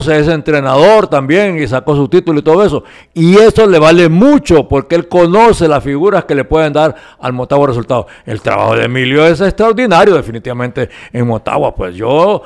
es entrenador también y sacó su título y todo eso. Y eso le vale mucho porque él conoce las figuras que le pueden dar al Motagua resultados. El trabajo de Emilio es extraordinario definitivamente en Motagua. Pues yo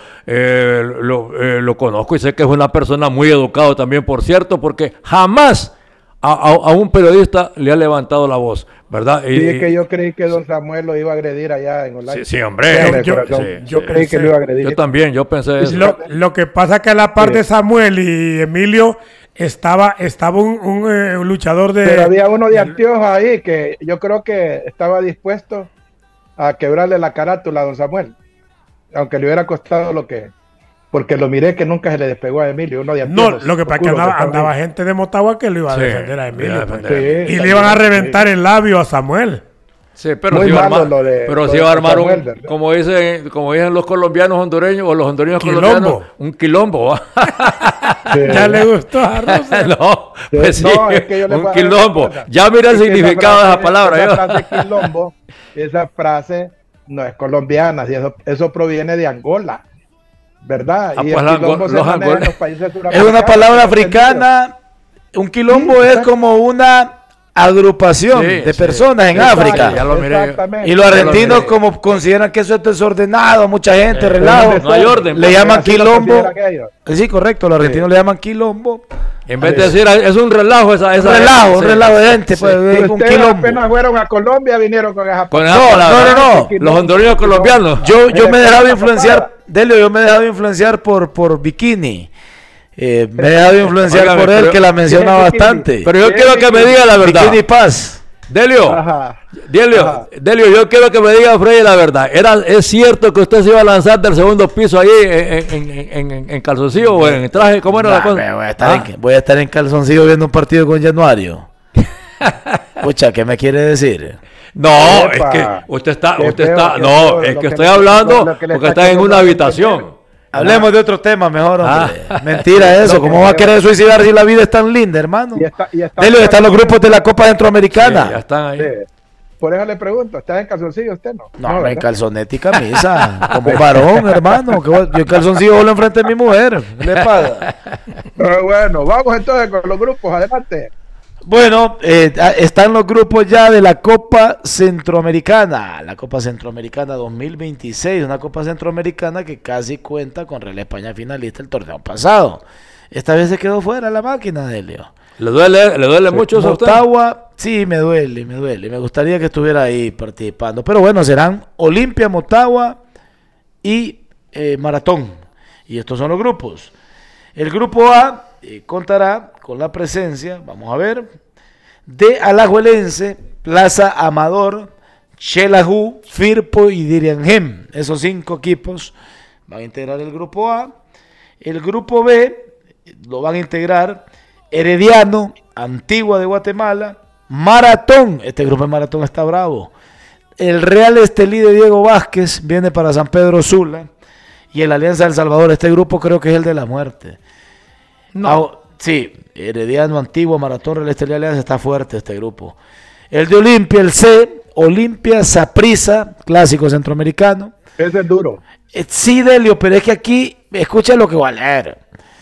lo conozco y sé que es una persona muy educada también, por cierto, porque jamás a un periodista le ha levantado la voz, ¿verdad? Sí, es que yo creí que don Samuel lo iba a agredir allá en Online. Sí, hombre. Yo creí que lo iba a agredir. Yo también, yo pensé eso. Lo que pasa es que a la par de Samuel y Emilio estaba un luchador de... Pero había uno de anteojos ahí que yo creo que estaba dispuesto a quebrarle la carátula a don Samuel, aunque le hubiera costado lo que... Porque lo miré que nunca se le despegó a Emilio, uno de anteojos. No, lo que pasa es que andaba gente de Motagua que lo iba a defender a Emilio. Y le Sí, iban a reventar el labio a Samuel. Sí, pero muy si malo si va a armar Samuel, como dicen los colombianos hondureños o los hondureños colombianos, un quilombo. Sí. Ya le gustó a Rosa. No, pues sí, es que yo le un quilombo. Ya mira el significado de esa palabra. Quilombo, esa frase no es colombiana, eso proviene de Angola, ¿verdad? Y pues el quilombo se maneja en los países suramericanos. Es una palabra africana. Un quilombo es como una agrupación de personas en África. Ya lo miré. Y los argentinos como consideran que eso es desordenado, mucha gente, relajo. No hay orden. Le llaman quilombo. Sí, correcto, los argentinos le llaman quilombo. En vez de decir, es un relajo un relajo de gente. Pues, un quilombo. Apenas fueron a Colombia, vinieron con esa No. Los hondureños colombianos. Yo me he dejado influenciar, Delio, por Bikini. Me he dejado influenciar por él, que la menciona bastante. Pero yo quiero que me diga la verdad. Bikini Paz. Delio, yo quiero que me diga, Freddy, la verdad. ¿Es cierto que usted se iba a lanzar del segundo piso ahí en calzoncillo o en traje? ¿Cómo era la cosa? Voy a estar en calzoncillo viendo un partido con Januario. Pucha, ¿qué me quiere decir? No, es que usted está, es que estoy hablando porque está en una habitación. Hablemos de otro tema mejor, hombre. Mentira eso. ¿Cómo va a querer suicidar si la vida es tan linda, hermano? Están los grupos de la Copa Centroamericana. Sí, ya están ahí. Sí. Por eso le pregunto, ¿está en calzoncillo usted? No, en calzonete y camisa. Como varón, hermano. Yo en calzoncillo vuelo enfrente de mi mujer. ¿Qué le pasa? Bueno, vamos entonces con los grupos. Adelante. Bueno, están los grupos ya de la Copa Centroamericana, la Copa Centroamericana 2026, una Copa Centroamericana que casi cuenta con Real España finalista el torneo pasado. Esta vez se quedó fuera la máquina de Leo. ¿Le duele mucho eso a usted? Motagua, sí, me duele. Me gustaría que estuviera ahí participando. Pero bueno, serán Olimpia, Motagua y Maratón. Y estos son los grupos. El grupo A contará con la presencia, vamos a ver, de Alajuelense, Plaza Amador, Xelajú, Firpo y Diriangem. Esos 5 equipos van a integrar el grupo A. El grupo B lo van a integrar Herediano, Antigua de Guatemala, Maratón. Este grupo de Maratón está bravo. El Real Estelí de Diego Vázquez viene para San Pedro Sula. Y el Alianza del Salvador. Este grupo creo que es el de la muerte. No. Sí, Herediano, Antigua, Maratón, Real Estelí, Alianza, está fuerte este grupo. El de Olimpia, el C, Olimpia, Saprissa, clásico centroamericano. Ese es duro. Sí, Delio, pero es que aquí, escucha lo que voy a leer.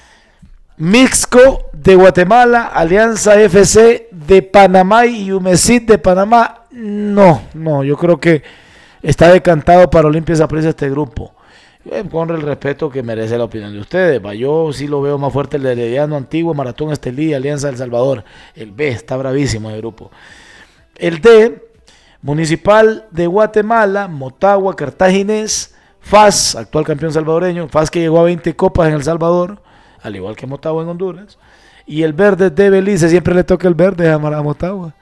Mixco de Guatemala, Alianza FC de Panamá y Umesit de Panamá. No, yo creo que está decantado para Olimpia y Saprissa este grupo. Con el respeto que merece la opinión de ustedes. Yo sí lo veo más fuerte el de Herediano, Antigua, Maratón, Estelí, Alianza del Salvador. El B está bravísimo el grupo. El D, Municipal de Guatemala, Motagua, Cartaginés, FAS, actual campeón salvadoreño, FAS que llegó a 20 copas en El Salvador, al igual que Motagua en Honduras. Y el Verde de Belice, siempre le toca el Verde a Motagua.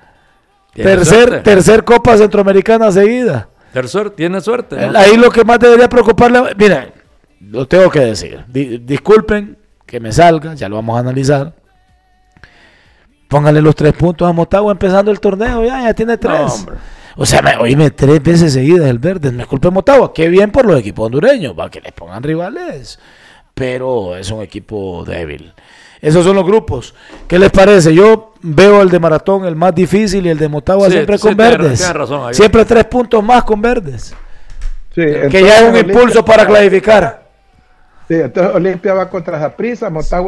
Tercer Copa Centroamericana seguida. Tiene suerte, ¿no? Ahí lo que más debería preocuparle, mira, lo tengo que decir, disculpen que me salga, ya lo vamos a analizar. Pónganle los 3 puntos a Motagua empezando el torneo, ya tiene 3. No, o sea, oíme 3 veces seguidas el Verde, me disculpe Motagua, qué bien por los equipos hondureños, para que les pongan rivales, pero es un equipo débil. Esos son los grupos. ¿Qué les parece? Yo veo el de Maratón el más difícil y el de Motagua siempre con verdes. Tiene razón, siempre 3 puntos más con verdes. Sí, que ya es un impulso para clasificar. Sí, entonces Olimpia va contra Saprissa, Motagua